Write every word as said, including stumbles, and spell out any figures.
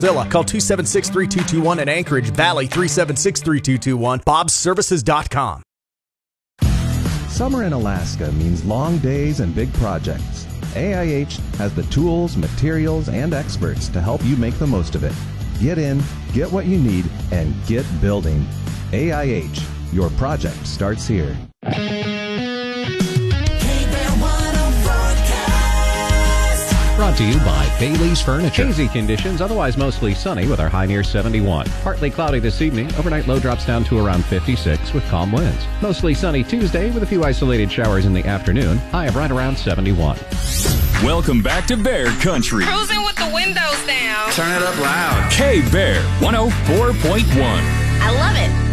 Zilla, call two seven six, three two two one, and Anchorage Valley three seven six, three two two one, bobs services dot com. Summer in Alaska means long days and big projects. A I H has the tools, materials, and experts to help you make the most of it. Get in, get what you need, and get building. A I H, your project starts here. Brought to you by Bailey's Furniture. Hazy conditions, otherwise mostly sunny with our high near seventy-one. Partly cloudy this evening. Overnight low drops down to around fifty-six with calm winds. Mostly sunny Tuesday with a few isolated showers in the afternoon. High of right around seventy-one. Welcome back to Bear Country. Cruising with the windows down. Turn it up loud. K-Bear one oh four point one. I love it.